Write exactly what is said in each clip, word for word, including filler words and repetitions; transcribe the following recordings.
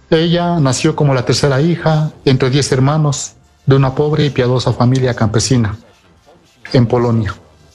Ella nació como la tercera hija entre diez hermanos de una pobre y piadosa familia campesina en Polonia.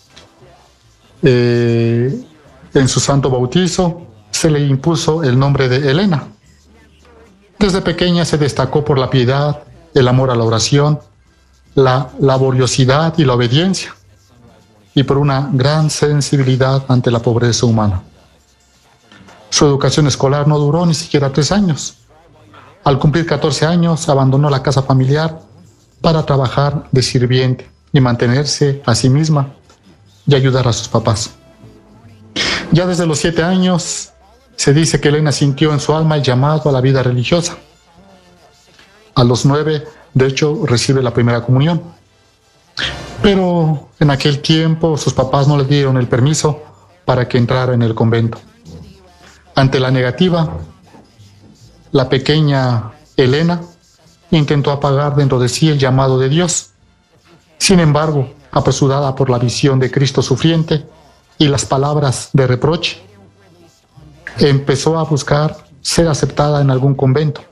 Eh, en su santo bautizo se le impuso el nombre de Elena. Desde pequeña se destacó por la piedad, el amor a la oración, la laboriosidad y la obediencia, y por una gran sensibilidad ante la pobreza humana. Su educación escolar no duró ni siquiera tres años. Al cumplir catorce años, abandonó la casa familiar para trabajar de sirviente y mantenerse a sí misma y ayudar a sus papás. Ya desde los siete años, se dice que Elena sintió en su alma el llamado a la vida religiosa. A los nueve, de hecho, recibe la primera comunión. Pero en aquel tiempo sus papás no le dieron el permiso para que entrara en el convento. Ante la negativa, la pequeña Elena intentó apagar dentro de sí el llamado de Dios. Sin embargo, apresurada por la visión de Cristo sufriente y las palabras de reproche, empezó a buscar ser aceptada en algún convento.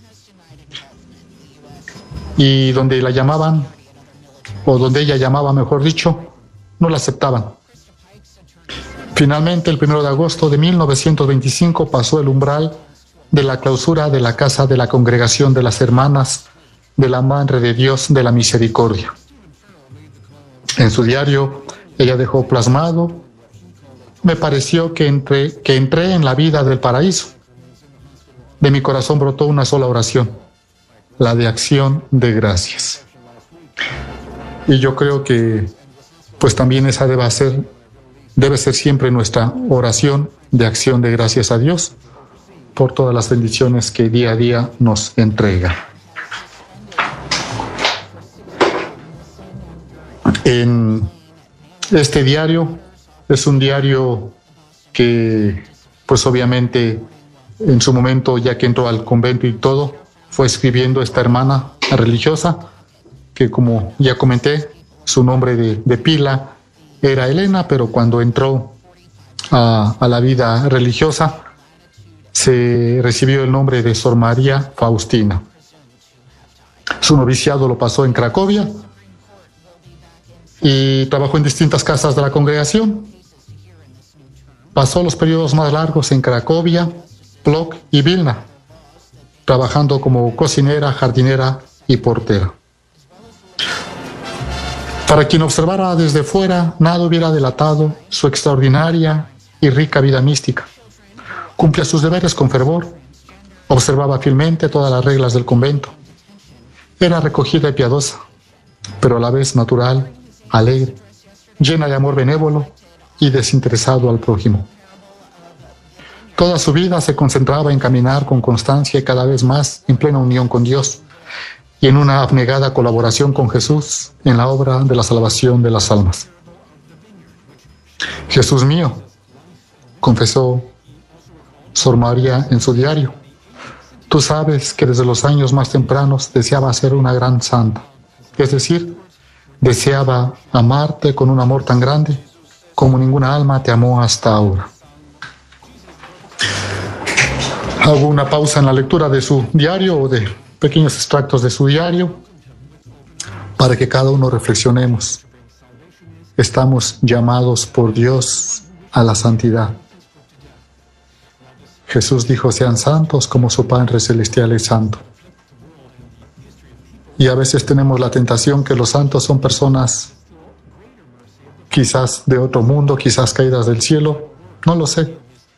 Y donde la llamaban, o donde ella llamaba, mejor dicho, no la aceptaban. Finalmente, el primero de agosto de mil novecientos veinticinco pasó el umbral de la clausura de la casa de la Congregación de las Hermanas de la Madre de Dios de la Misericordia. En su diario, ella dejó plasmado: me pareció que entré, que entré en la vida del paraíso. De mi corazón brotó una sola oración, la de acción de gracias. Y yo creo que pues también esa debe ser, debe ser siempre nuestra oración de acción de gracias a Dios por todas las bendiciones que día a día nos entrega. En este diario, es un diario que pues obviamente en su momento, ya que entró al convento y todo, fue escribiendo esta hermana religiosa, que como ya comenté, su nombre de, de pila era Elena, pero cuando entró a, a la vida religiosa, se recibió el nombre de Sor María Faustina. Su noviciado lo pasó en Cracovia y trabajó en distintas casas de la congregación. Pasó los periodos más largos en Cracovia, Plock y Vilna, trabajando como cocinera, jardinera y portera. Para quien observara desde fuera, nada hubiera delatado su extraordinaria y rica vida mística. Cumplía sus deberes con fervor, observaba fielmente todas las reglas del convento. Era recogida y piadosa, pero a la vez natural, alegre, llena de amor benévolo y desinteresado al prójimo. Toda su vida se concentraba en caminar con constancia y cada vez más en plena unión con Dios y en una abnegada colaboración con Jesús en la obra de la salvación de las almas. Jesús mío, confesó Sor María en su diario, tú sabes que desde los años más tempranos deseaba ser una gran santa, es decir, deseaba amarte con un amor tan grande como ninguna alma te amó hasta ahora. Hago una pausa en la lectura de su diario o de pequeños extractos de su diario para que cada uno reflexionemos. Estamos llamados por Dios a la santidad. Jesús dijo, sean santos como su Padre Celestial es santo. Y a veces tenemos la tentación que los santos son personas quizás de otro mundo, quizás caídas del cielo, no lo sé.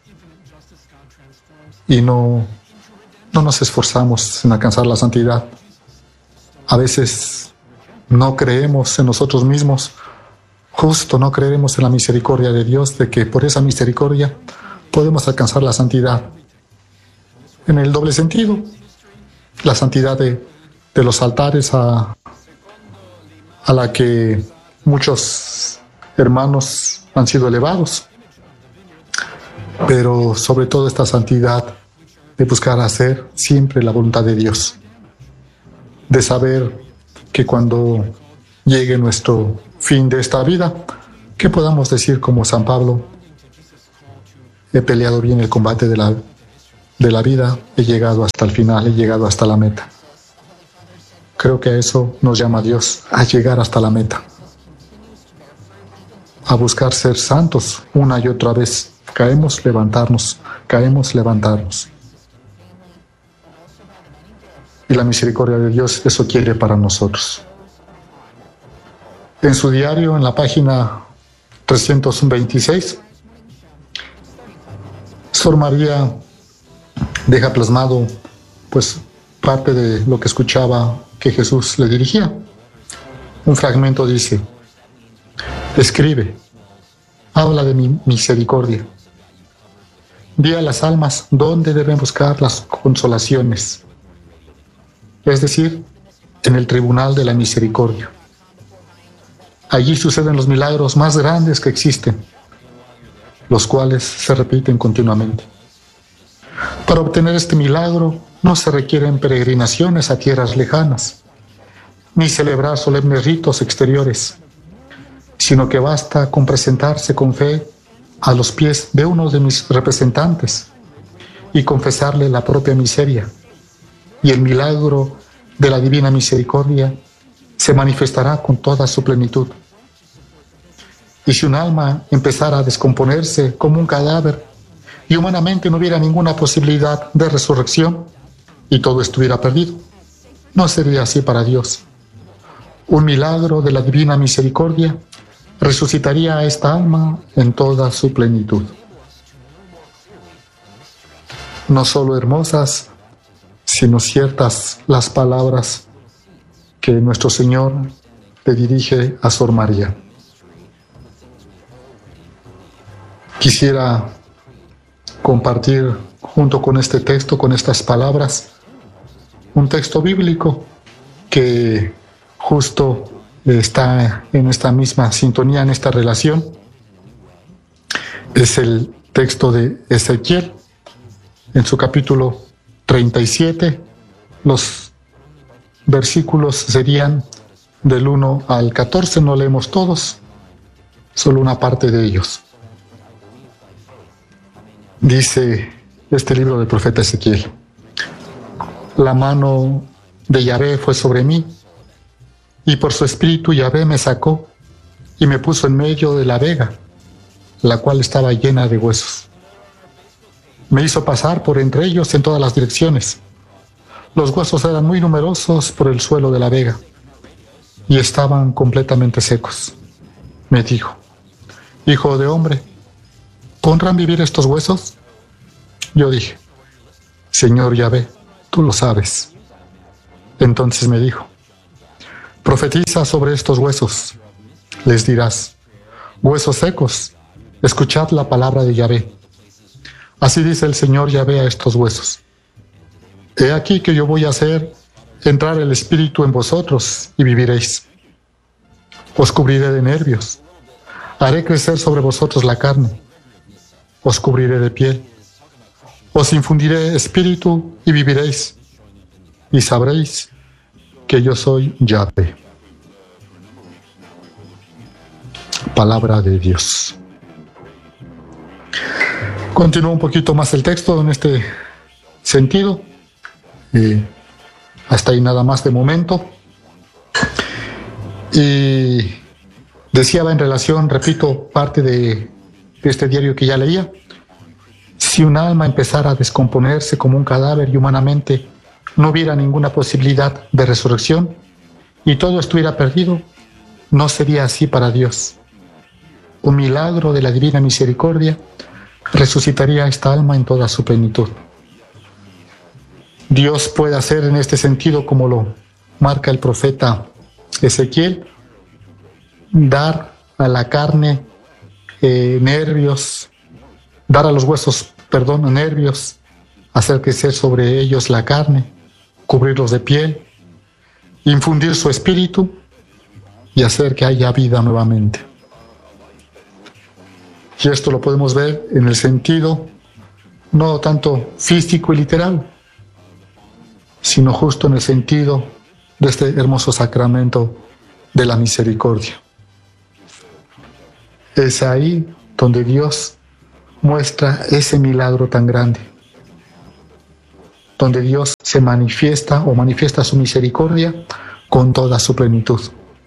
Y no, no nos esforzamos en alcanzar la santidad. A veces no creemos en nosotros mismos, justo no creemos en la misericordia de Dios, de que por esa misericordia podemos alcanzar la santidad. En el doble sentido, la santidad de, de los altares a, a la que muchos hermanos han sido elevados, pero sobre todo esta santidad de buscar hacer siempre la voluntad de Dios, de saber que cuando llegue nuestro fin de esta vida, que podamos decir como San Pablo, he peleado bien el combate de la, de la vida he llegado hasta el final, he llegado hasta la meta. Creo que a eso nos llama Dios, a llegar hasta la meta, a buscar ser santos una y otra vez. Caemos, levantarnos, caemos, levantarnos. Y la misericordia de Dios eso quiere para nosotros. En su diario, en la página trescientos veintiséis, Sor María deja plasmado pues parte de lo que escuchaba que Jesús le dirigía. Un fragmento dice: escribe, habla de mi misericordia. Di a las almas dónde deben buscar las consolaciones, es decir, en el tribunal de la misericordia. Allí suceden los milagros más grandes que existen, los cuales se repiten continuamente. Para obtener este milagro no se requieren peregrinaciones a tierras lejanas, ni celebrar solemnes ritos exteriores, sino que basta con presentarse con fe a los pies de uno de mis representantes y confesarle la propia miseria, y el milagro de la divina misericordia se manifestará con toda su plenitud. Y si un alma empezara a descomponerse como un cadáver y humanamente no hubiera ninguna posibilidad de resurrección y todo estuviera perdido, no sería así para Dios. Un milagro de la divina misericordia resucitaría a esta alma en toda su plenitud. No solo hermosas, sino ciertas las palabras que nuestro Señor le dirige a Sor María. Quisiera compartir junto con este texto, con estas palabras, un texto bíblico que justo está en esta misma sintonía, en esta relación. Es el texto de Ezequiel, en su capítulo treinta y siete. Los versículos serían del uno al catorce, no leemos todos, solo una parte de ellos. Dice este libro del profeta Ezequiel: la mano de Yahvé fue sobre mí, y por su espíritu Yahvé me sacó y me puso en medio de la vega, la cual estaba llena de huesos. Me hizo pasar por entre ellos en todas las direcciones. Los huesos eran muy numerosos por el suelo de la vega y estaban completamente secos. Me dijo: hijo de hombre, ¿podrán vivir estos huesos? Yo dije: Señor Yahvé, tú lo sabes. Entonces me dijo: profetiza sobre estos huesos. Les dirás: huesos secos, escuchad la palabra de Yahvé. Así dice el Señor Yahvé a estos huesos: he aquí que yo voy a hacer entrar el espíritu en vosotros y viviréis. Os cubriré de nervios, haré crecer sobre vosotros la carne, os cubriré de piel, os infundiré espíritu y viviréis, y sabréis que yo soy Yahvé. Palabra de Dios. Continúa un poquito más el texto en este sentido. Eh, hasta ahí nada más de momento. Y decía en relación, repito, parte de, de este diario que ya leía: si un alma empezara a descomponerse como un cadáver y humanamente no hubiera ninguna posibilidad de resurrección y todo estuviera perdido, no sería así para Dios. Un milagro de la divina misericordia resucitaría a esta alma en toda su plenitud. Dios puede hacer en este sentido, como lo marca el profeta Ezequiel, dar a la carne eh, nervios, dar a los huesos, perdón, nervios, hacer crecer sobre ellos la carne, cubrirlos de piel, infundir su espíritu y hacer que haya vida nuevamente. Y esto lo podemos ver en el sentido no tanto físico y literal, sino justo en el sentido de este hermoso sacramento de la misericordia. Es ahí donde Dios muestra ese milagro tan grande. donde Dios se manifiesta o manifiesta su misericordia con toda su plenitud.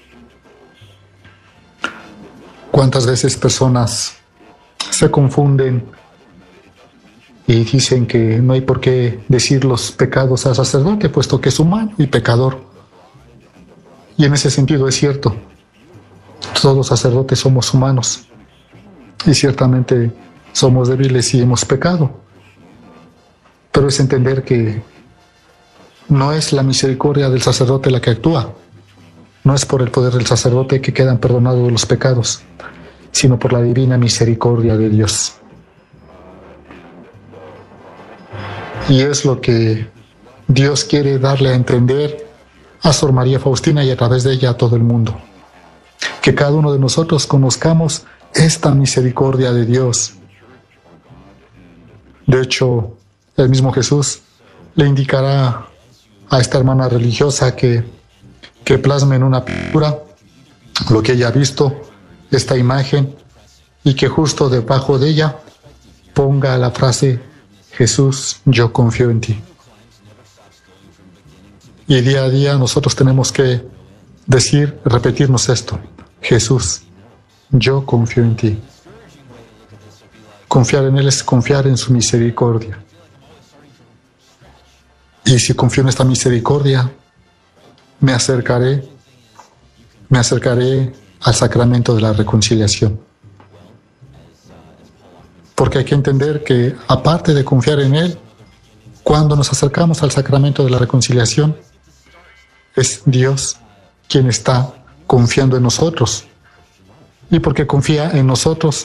¿Cuántas veces personas se confunden y dicen que no hay por qué decir los pecados al sacerdote, puesto que es humano y pecador? Y en ese sentido es cierto, todos los sacerdotes somos humanos y ciertamente somos débiles y hemos pecado. Pero es entender que no es la misericordia del sacerdote la que actúa, no es por el poder del sacerdote que quedan perdonados los pecados, sino por la divina misericordia de Dios. Y es lo que Dios quiere darle a entender a Sor María Faustina y a través de ella a todo el mundo. Que cada uno de nosotros conozcamos esta misericordia de Dios. De hecho, el mismo Jesús le indicará a esta hermana religiosa que, que plasme en una pintura lo que ella ha visto, esta imagen, y que justo debajo de ella ponga la frase: Jesús, yo confío en ti. Y día a día nosotros tenemos que decir, repetirnos esto: Jesús, yo confío en ti. Confiar en Él es confiar en su misericordia. Y si confío en esta misericordia, me acercaré, me acercaré al sacramento de la reconciliación. Porque hay que entender que, aparte de confiar en Él, cuando nos acercamos al sacramento de la reconciliación, es Dios quien está confiando en nosotros. Y porque confía en nosotros,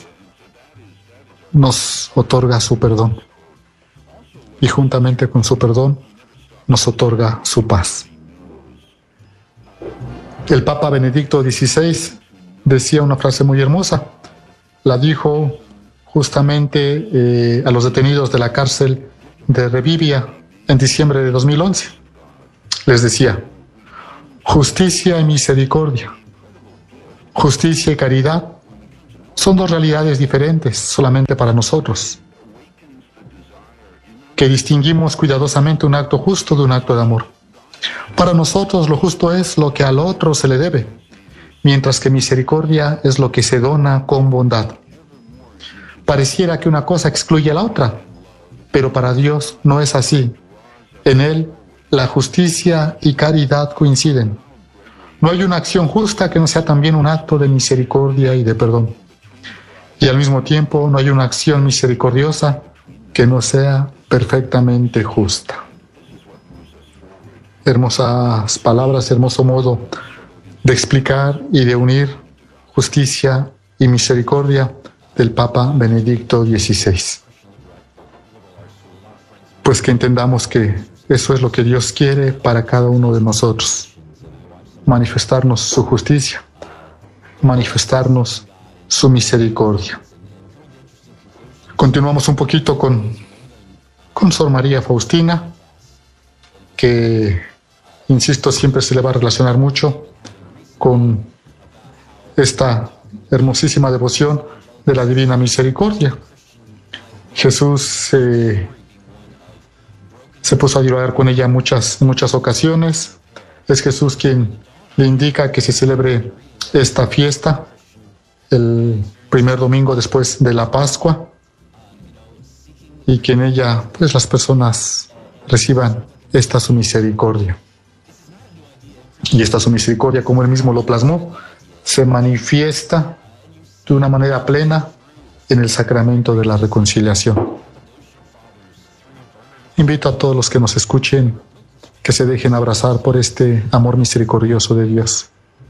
nos otorga su perdón. Y juntamente con su perdón, nos otorga su paz. El Papa Benedicto dieciséis decía una frase muy hermosa. La dijo justamente eh, a los detenidos de la cárcel de Revivia en diciembre de dos mil once. Les decía: justicia y misericordia, justicia y caridad son dos realidades diferentes solamente para nosotros, que distinguimos cuidadosamente un acto justo de un acto de amor. Para nosotros lo justo es lo que al otro se le debe, mientras que misericordia es lo que se dona con bondad. Pareciera que una cosa excluye a la otra, pero para Dios no es así. En Él, la justicia y caridad coinciden. No hay una acción justa que no sea también un acto de misericordia y de perdón. Y al mismo tiempo, no hay una acción misericordiosa que no sea perfectamente justa. Hermosas palabras, hermoso modo de explicar y de unir justicia y misericordia del Papa Benedicto dieciséis. Pues que entendamos que eso es lo que Dios quiere para cada uno de nosotros: manifestarnos su justicia, manifestarnos su misericordia. Continuamos un poquito con, con Sor María Faustina, que, insisto, siempre se le va a relacionar mucho con esta hermosísima devoción de la Divina Misericordia. Jesús eh, se puso a dialogar con ella en muchas, en muchas ocasiones. Es Jesús quien le indica que se celebre esta fiesta el primer domingo después de la Pascua, y que en ella pues las personas reciban esta su misericordia. Y esta su misericordia, como él mismo lo plasmó, se manifiesta de una manera plena en el sacramento de la reconciliación. Invito a todos los que nos escuchen que se dejen abrazar por este amor misericordioso de Dios.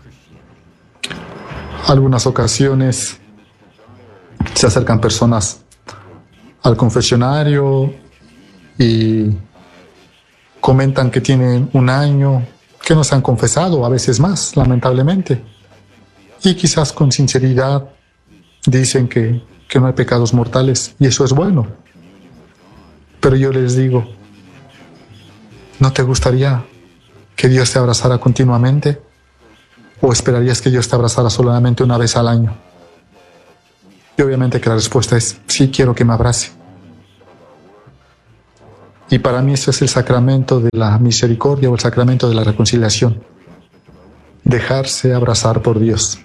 Algunas ocasiones se acercan personas al confesionario y comentan que tienen un año, que no se han confesado, a veces más, lamentablemente. Y quizás con sinceridad dicen que, que no hay pecados mortales, y eso es bueno. Pero yo les digo, ¿no te gustaría que Dios te abrazara continuamente? ¿O esperarías que Dios te abrazara solamente una vez al año? Y obviamente que la respuesta es, sí, quiero que me abrace. Y para mí eso es el sacramento de la misericordia o el sacramento de la reconciliación. Dejarse abrazar por Dios.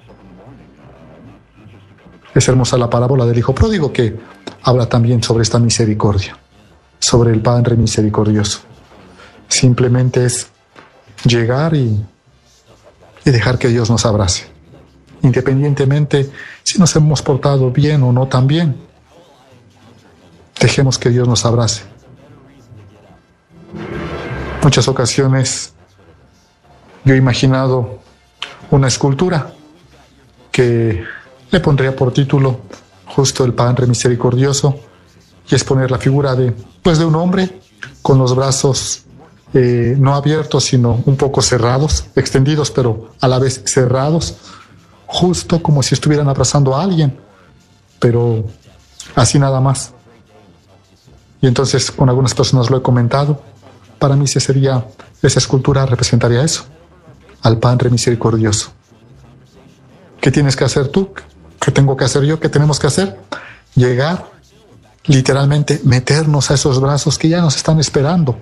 Es hermosa la parábola del Hijo Pródigo que habla también sobre esta misericordia, sobre el Padre misericordioso. Simplemente es llegar y, y dejar que Dios nos abrace, independientemente si nos hemos portado bien o no tan bien. Dejemos que Dios nos abrace. Muchas ocasiones yo he imaginado una escultura que le pondría por título justo el Padre misericordioso, y es poner la figura de, pues de un hombre con los brazos eh, no abiertos, sino un poco cerrados, extendidos, pero a la vez cerrados, justo como si estuvieran abrazando a alguien, pero así nada más. Y entonces con algunas personas lo he comentado. Para mí ese sería, esa escultura representaría eso, al Padre misericordioso. ¿Qué tienes que hacer tú? ¿Qué tengo que hacer yo? ¿Qué tenemos que hacer? Llegar, literalmente meternos a esos brazos que ya nos están esperando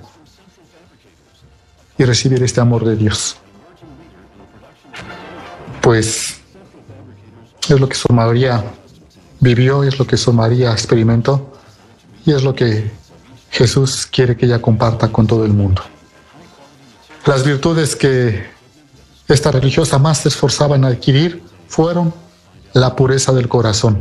y recibir este amor de Dios. Pues es lo que Sor María vivió, es lo que Sor María experimentó y es lo que Jesús quiere que ella comparta con todo el mundo. Las virtudes que esta religiosa más se esforzaba en adquirir fueron la pureza del corazón,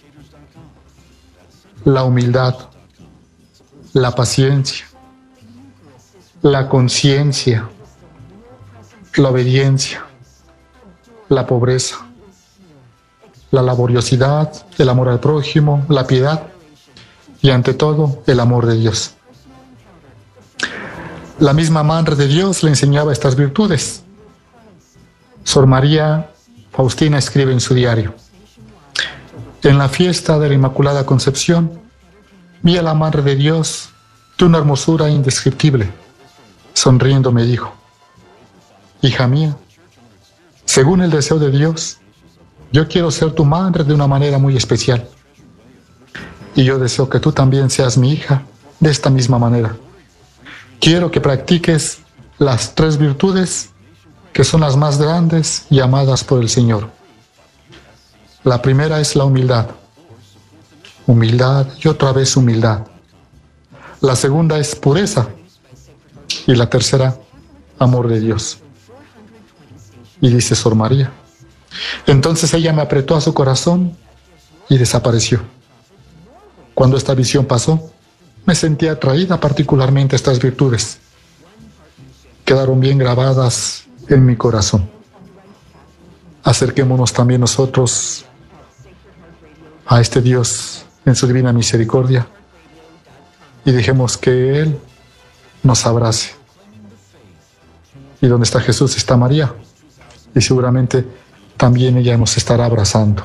la humildad, la paciencia, la conciencia, la obediencia, la pobreza, la laboriosidad, el amor al prójimo, la piedad y ante todo el amor de Dios. La misma Madre de Dios le enseñaba estas virtudes. Sor María Faustina escribe en su diario: en la fiesta de la Inmaculada Concepción vi a la Madre de Dios de una hermosura indescriptible. Sonriendo me dijo: hija mía, según el deseo de Dios, yo quiero ser tu madre de una manera muy especial. Y yo deseo que tú también seas mi hija de esta misma manera. Quiero que practiques las tres virtudes que son las más grandes y amadas por el Señor. La primera es la humildad. Humildad y otra vez humildad. La segunda es pureza. Y la tercera, amor de Dios. Y dice Sor María: entonces ella me apretó a su corazón y desapareció. Cuando esta visión pasó, me sentí atraída particularmente a estas virtudes. Quedaron bien grabadas en mi corazón. Acerquémonos también nosotros a este Dios en su divina misericordia y dejemos que Él nos abrace. Y donde está Jesús está María, y seguramente también ella nos estará abrazando.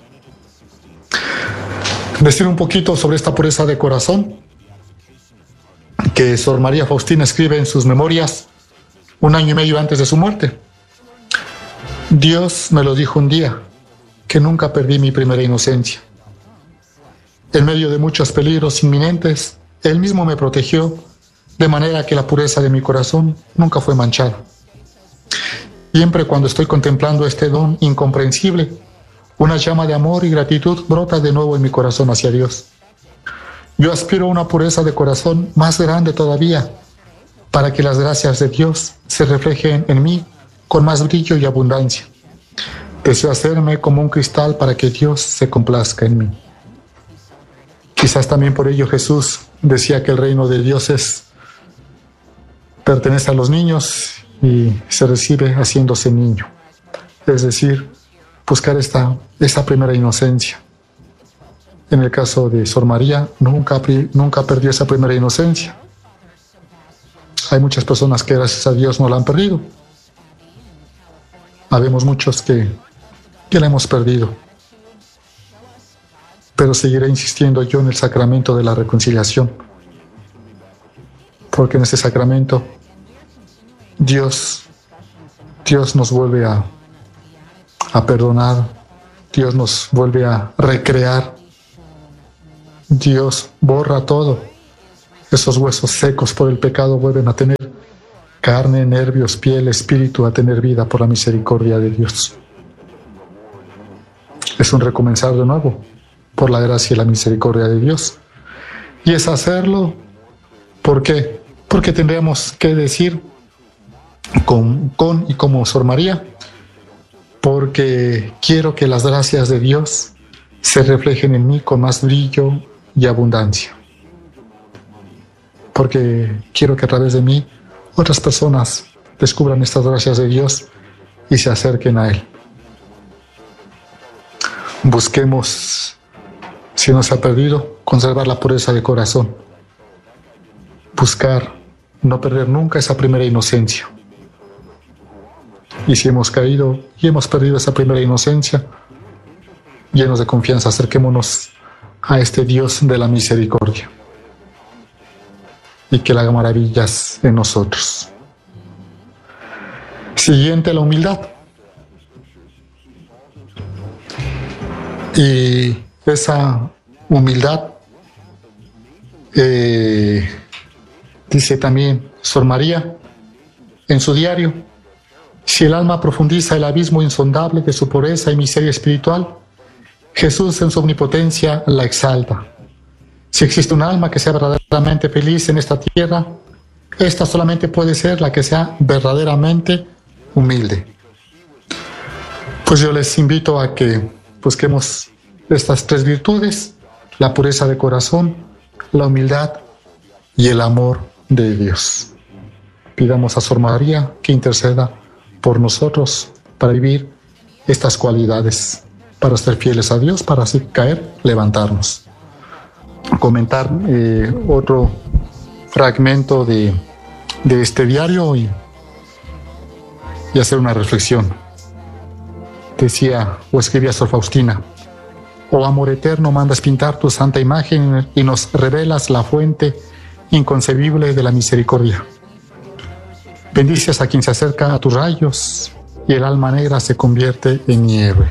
Decir un poquito sobre esta pureza de corazón que Sor María Faustina escribe en sus memorias un año y medio antes de su muerte. Dios me lo dijo un día, que nunca perdí mi primera inocencia. En medio de muchos peligros inminentes, Él mismo me protegió, de manera que la pureza de mi corazón nunca fue manchada. Siempre cuando estoy contemplando este don incomprensible, una llama de amor y gratitud brota de nuevo en mi corazón hacia Dios. Yo aspiro a una pureza de corazón más grande todavía, para que las gracias de Dios se reflejen en mí con más brillo y abundancia. Deseo hacerme como un cristal para que Dios se complazca en mí. Quizás también por ello Jesús decía que el reino de Dios es, pertenece a los niños y se recibe haciéndose niño. Es decir, buscar esta, esa primera inocencia. En el caso de Sor María, nunca, nunca perdió esa primera inocencia. Hay muchas personas que gracias a Dios no la han perdido. Habemos muchos que, que la hemos perdido. Pero seguiré insistiendo yo en el sacramento de la reconciliación. Porque en ese sacramento Dios, Dios nos vuelve a, a perdonar. Dios nos vuelve a recrear. Dios borra todo esos huesos secos por el pecado vuelven a tener carne, nervios, piel, espíritu, a tener vida por la misericordia de Dios. Es un recomenzar de nuevo por la gracia y la misericordia de Dios. Y es hacerlo, ¿por qué? Porque tendríamos que decir con, con y como Sor María, porque quiero que las gracias de Dios se reflejen en mí con más brillo y abundancia. Porque quiero que a través de mí otras personas descubran estas gracias de Dios y se acerquen a Él. Busquemos, si no se ha perdido, conservar la pureza de corazón. Buscar no perder nunca esa primera inocencia. Y si hemos caído y hemos perdido esa primera inocencia, llenos de confianza, acerquémonos a este Dios de la misericordia y que le haga maravillas en nosotros. Siguiente, la humildad. Y esa humildad, eh, dice también Sor María en su diario: si el alma profundiza el abismo insondable de su pureza y miseria espiritual, Jesús en su omnipotencia la exalta. Si existe un alma que sea verdaderamente feliz en esta tierra, esta solamente puede ser la que sea verdaderamente humilde. Pues yo les invito a que busquemos estas tres virtudes: la pureza de corazón, la humildad y el amor de Dios. Pidamos a Sor María que interceda por nosotros para vivir estas cualidades, para ser fieles a Dios, para así caer, levantarnos. Comentar eh, otro fragmento de, de este diario y, y hacer una reflexión. Decía o escribía Sor Faustina: oh amor eterno, mandas pintar tu santa imagen y nos revelas la fuente inconcebible de la misericordia. Bendices a quien se acerca a tus rayos y el alma negra se convierte en nieve.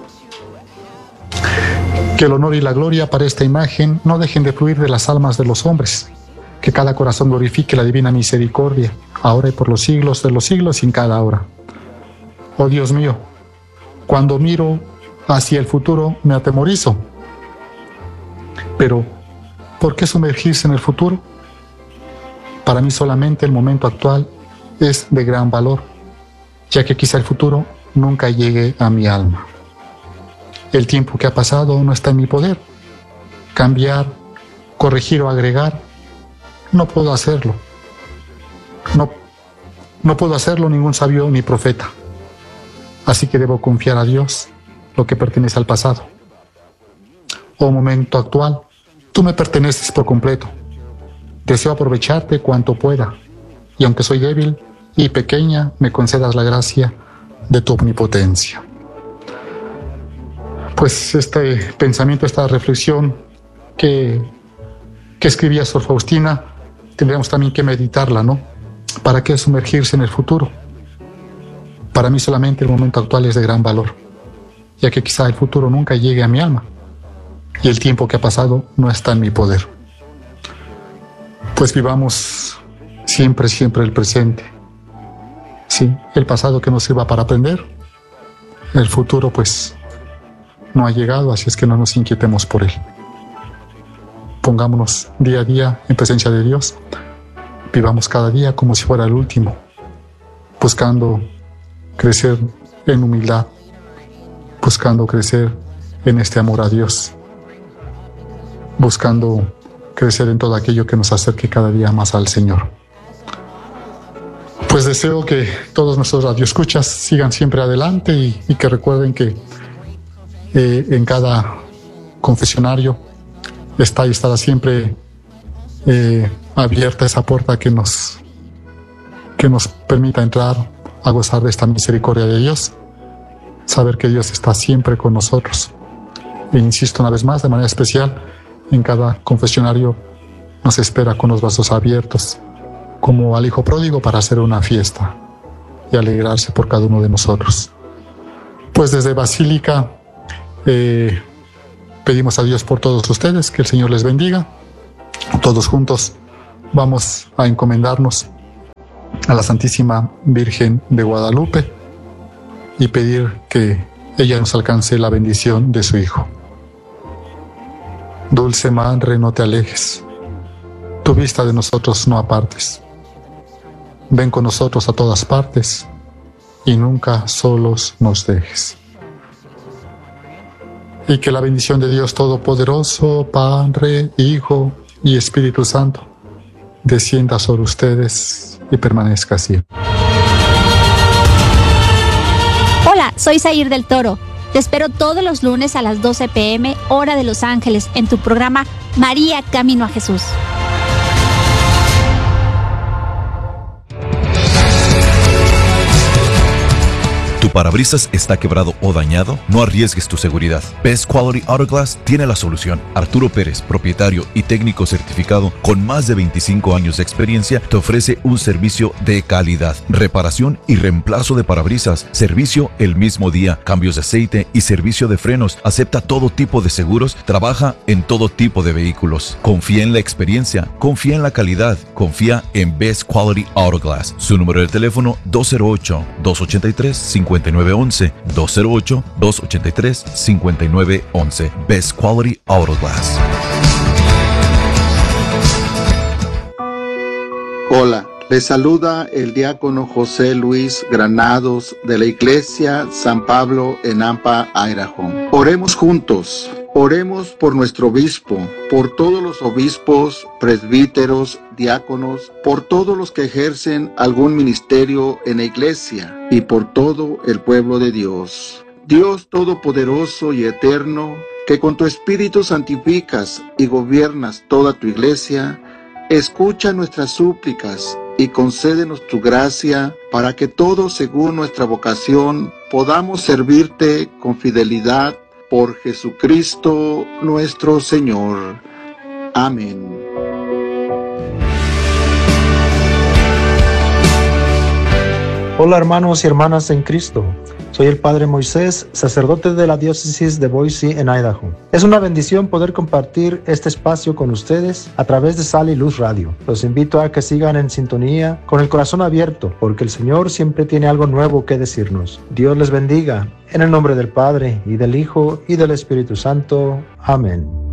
Que el honor y la gloria para esta imagen no dejen de fluir de las almas de los hombres. Que cada corazón glorifique la divina misericordia, ahora y por los siglos de los siglos y en cada hora. Oh Dios mío, cuando miro hacia el futuro me atemorizo. Pero, ¿por qué sumergirse en el futuro? Para mí solamente el momento actual es de gran valor, ya que quizá el futuro nunca llegue a mi alma. El tiempo que ha pasado no está en mi poder. Cambiar, corregir o agregar, no puedo hacerlo. No, no puedo hacerlo ningún sabio ni profeta. Así que debo confiar a Dios lo que pertenece al pasado. Oh momento actual, tú me perteneces por completo. Deseo aprovecharte cuanto pueda, y aunque soy débil y pequeña, me concedas la gracia de tu omnipotencia. Pues este pensamiento, esta reflexión que, que escribía Sor Faustina, tendríamos también que meditarla, ¿no? ¿Para qué sumergirse en el futuro? Para mí solamente el momento actual es de gran valor, ya que quizá el futuro nunca llegue a mi alma y el tiempo que ha pasado no está en mi poder. Pues vivamos siempre, siempre el presente. Sí, el pasado que nos sirva para aprender, el futuro pues no ha llegado, así es que no nos inquietemos por él. Pongámonos día a día en presencia de Dios, vivamos cada día como si fuera el último, buscando crecer en humildad, buscando crecer en este amor a Dios, buscando crecer en todo aquello que nos acerque cada día más al Señor. Pues deseo que todos nuestros radioescuchas sigan siempre adelante y, y que recuerden que eh, en cada confesionario está y estará siempre eh, abierta esa puerta que nos, que nos permita entrar a gozar de esta misericordia de Dios, saber que Dios está siempre con nosotros. E insisto una vez más, de manera especial, en cada confesionario nos espera con los brazos abiertos, como al Hijo Pródigo, para hacer una fiesta y alegrarse por cada uno de nosotros. Pues desde Basílica eh, pedimos a Dios por todos ustedes, que el Señor les bendiga. Todos juntos vamos a encomendarnos a la Santísima Virgen de Guadalupe y pedir que ella nos alcance la bendición de su Hijo. Dulce Madre, no te alejes, tu vista de nosotros no apartes. Ven con nosotros a todas partes y nunca solos nos dejes. Y que la bendición de Dios Todopoderoso, Padre, Hijo y Espíritu Santo, descienda sobre ustedes y permanezca así. Hola, soy Zair del Toro. Te espero todos los lunes a las doce pe eme, hora de Los Ángeles, en tu programa María Camino a Jesús. ¿Tu parabrisas está quebrado o dañado? No arriesgues tu seguridad. Best Quality Auto Glass tiene la solución. Arturo Pérez, propietario y técnico certificado con más de veinticinco años de experiencia, te ofrece un servicio de calidad, reparación y reemplazo de parabrisas, servicio el mismo día, cambios de aceite y servicio de frenos. Acepta todo tipo de seguros, trabaja en todo tipo de vehículos. Confía en la experiencia, confía en la calidad, confía en Best Quality Auto Glass. Su número de teléfono dos cero ocho, dos ocho tres, cinco nueve once, dos cero ocho, dos ocho tres, cinco nueve once. Best Quality Auto Glass. Hola, les saluda el diácono José Luis Granados de la Iglesia San Pablo en Nampa, Idaho. Oremos juntos. Oremos por nuestro obispo, por todos los obispos, presbíteros, diáconos, por todos los que ejercen algún ministerio en la iglesia y por todo el pueblo de Dios. Dios Todopoderoso y Eterno, que con tu Espíritu santificas y gobiernas toda tu iglesia, escucha nuestras súplicas y concédenos tu gracia para que todos, según nuestra vocación, podamos servirte con fidelidad por Jesucristo nuestro Señor. Amén. Hola hermanos y hermanas en Cristo. Soy el Padre Moisés, sacerdote de la diócesis de Boise en Idaho. Es una bendición poder compartir este espacio con ustedes a través de Sal y Luz Radio. Los invito a que sigan en sintonía con el corazón abierto, porque el Señor siempre tiene algo nuevo que decirnos. Dios les bendiga. En el nombre del Padre, y del Hijo, y del Espíritu Santo. Amén.